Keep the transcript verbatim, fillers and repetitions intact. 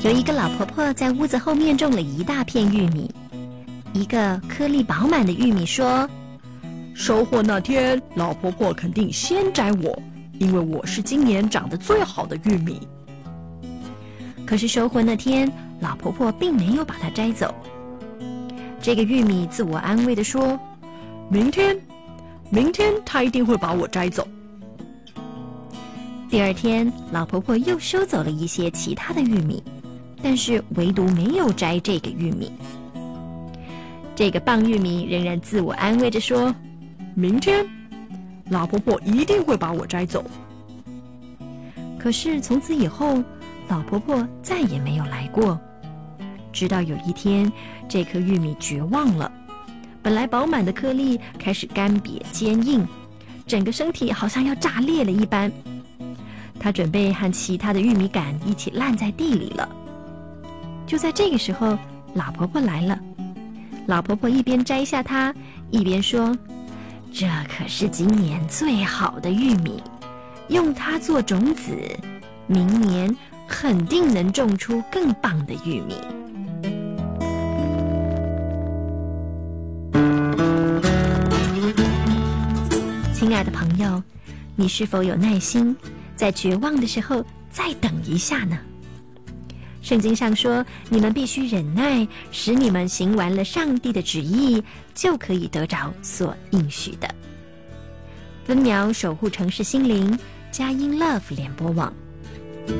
有一个老婆婆在屋子后面种了一大片玉米，一个颗粒饱满的玉米说： 收获那天，老婆婆肯定先摘我，因为我是今年长得最好的玉米。 可是收获那天，老婆婆并没有把它摘走。这个玉米自我安慰地说： 明天，明天她一定会把我摘走。 第二天，老婆婆又收走了一些其他的玉米，但是唯独没有摘这个玉米。这个棒玉米仍然自我安慰着说： 明天，老婆婆一定会把我摘走。 可是从此以后，老婆婆再也没有来过。直到有一天，这颗玉米绝望了，本来饱满的颗粒开始干瘪坚硬，整个身体好像要炸裂了一般。它准备和其他的玉米杆一起烂在地里了。就在这个时候，老婆婆来了。老婆婆一边摘下它，一边说：这可是今年最好的玉米，用它做种子，明年肯定能种出更棒的玉米。亲爱的朋友，你是否有耐心，在绝望的时候再等一下呢？圣经上说，你们必须忍耐，使你们行完了上帝的旨意，就可以得着所应许的。分秒守护城市心灵，佳音 Love 联播网。